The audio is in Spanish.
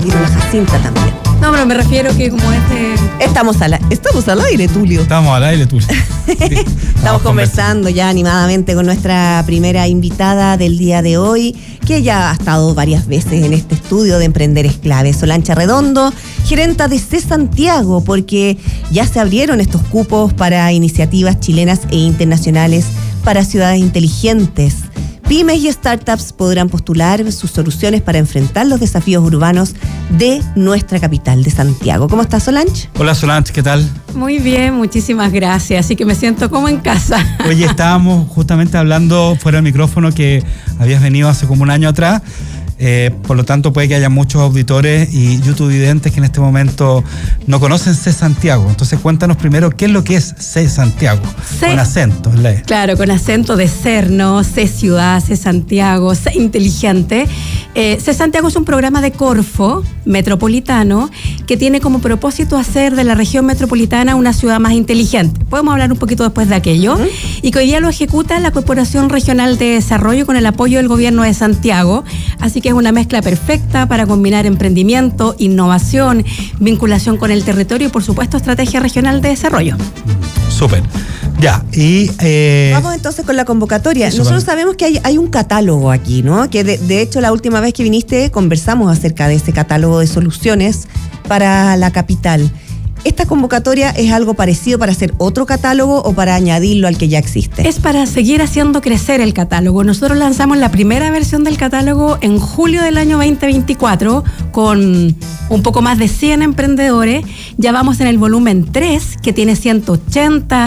vino la Jacinta también. No, pero me refiero que como Estamos al aire, Tulio. Estamos al aire, Tulio. Estamos conversando ya animadamente con nuestra primera invitada del día de hoy, que ya ha estado varias veces en este estudio de Emprender es Clave. Solancha Redondo, gerenta de C Santiago, porque ya se abrieron estos cupos para iniciativas chilenas e internacionales para ciudades inteligentes. Pymes y startups podrán postular sus soluciones para enfrentar los desafíos urbanos de nuestra capital, de Santiago. ¿Cómo estás, Solange? Hola, Solange, ¿qué tal? Muy bien, muchísimas gracias. Así que me siento como en casa. Oye, estábamos justamente hablando fuera del micrófono que habías venido hace como un año atrás. Por lo tanto, puede que haya muchos auditores y youtubidentes que en este momento no conocen C Santiago. Entonces, cuéntanos primero qué es lo que es C Santiago. Con acento, ¿le? Claro, con acento de ser, ¿no? C Ciudad, C Santiago, C Inteligente. C Santiago es un programa de Corfo metropolitano que tiene como propósito hacer de la región metropolitana una ciudad más inteligente. Podemos hablar un poquito después de aquello. Y que hoy día lo ejecuta la Corporación Regional de Desarrollo con el apoyo del Gobierno de Santiago. Así que es una mezcla perfecta para combinar emprendimiento, innovación, vinculación con el territorio y, por supuesto, estrategia regional de desarrollo. Súper. Ya, y... Vamos entonces con la convocatoria. Nosotros sabemos que hay un catálogo aquí, ¿no? Que de hecho la última vez que viniste conversamos acerca de ese catálogo de soluciones para la capital. ¿Esta convocatoria es algo parecido para hacer otro catálogo o para añadirlo al que ya existe? Es para seguir haciendo crecer el catálogo. Nosotros lanzamos la primera versión del catálogo en julio del año 2024 con un poco más de 100 emprendedores. Ya vamos en el volumen 3, que tiene 180